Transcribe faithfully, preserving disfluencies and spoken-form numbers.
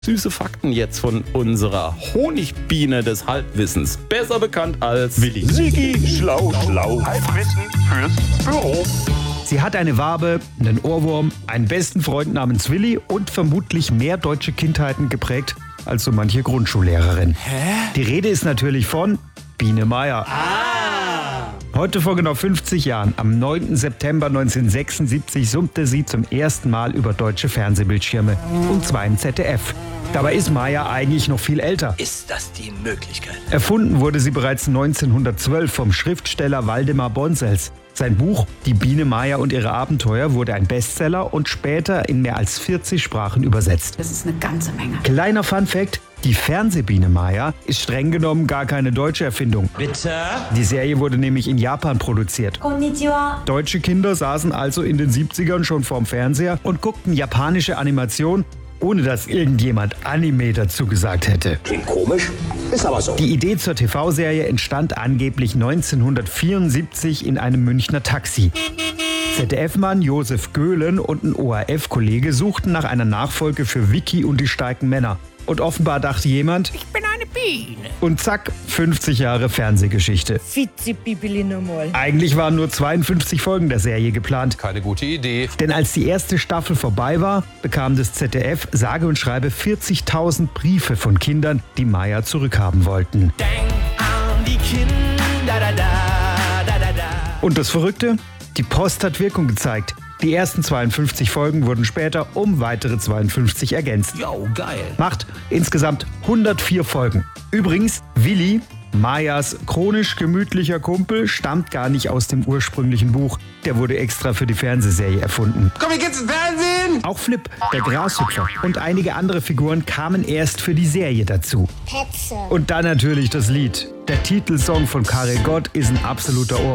Süße Fakten jetzt von unserer Honigbiene des Halbwissens. Besser bekannt als Willi. Sigi, schlau, schlau. Halbwissen fürs Büro. Sie hat eine Wabe, einen Ohrwurm, einen besten Freund namens Willi und vermutlich mehr deutsche Kindheiten geprägt als so manche Grundschullehrerin. Hä? Die Rede ist natürlich von Biene Meier. Ah. Heute vor genau fünfzig Jahren, am neunten September neunzehnhundertsechsundsiebzig, summte sie zum ersten Mal über deutsche Fernsehbildschirme. Und zwar im Z D F. Dabei ist Meier eigentlich noch viel älter. Ist das die Möglichkeit? Erfunden wurde sie bereits neunzehnhundertzwölf vom Schriftsteller Waldemar Bonsels. Sein Buch Die Biene Meier und ihre Abenteuer wurde ein Bestseller und später in mehr als vierzig Sprachen übersetzt. Das ist eine ganze Menge. Kleiner Funfact: Die Fernsehbiene Meier ist streng genommen gar keine deutsche Erfindung. Bitte? Die Serie wurde nämlich in Japan produziert. Konnichiwa. Deutsche Kinder saßen also in den siebzigern schon vorm Fernseher und guckten japanische Animation, ohne dass irgendjemand Anime dazu gesagt hätte. Klingt komisch, ist aber so. Die Idee zur T V-Serie entstand angeblich neunzehnhundertvierundsiebzig in einem Münchner Taxi. Z D F-Mann Josef Göhlen und ein O R F-Kollege suchten nach einer Nachfolge für Vicky und die starken Männer. Und offenbar dachte jemand, Ich bin eine Biene. und zack, fünfzig Jahre Fernsehgeschichte. Vize-Bibeli nochmal. Eigentlich waren nur zweiundfünfzig Folgen der Serie geplant. Keine gute Idee. Denn als die erste Staffel vorbei war, bekam das Z D F sage und schreibe vierzigtausend Briefe von Kindern, die Meier zurückhaben wollten. Denk an die Kinder, da, da, da, da, da. Und das Verrückte? Die Post hat Wirkung gezeigt. Die ersten zweiundfünfzig Folgen wurden später um weitere zweiundfünfzig ergänzt. Yo, geil. Macht insgesamt hundertvier Folgen. Übrigens, Willi, Meiers chronisch gemütlicher Kumpel, stammt gar nicht aus dem ursprünglichen Buch. Der wurde extra für die Fernsehserie erfunden. Komm, wir geht's ins Fernsehen! Auch Flip, der Grashüpfer und einige andere Figuren kamen erst für die Serie dazu. Petze. Und dann natürlich das Lied. Der Titelsong von Karel Gott ist ein absoluter Ohr.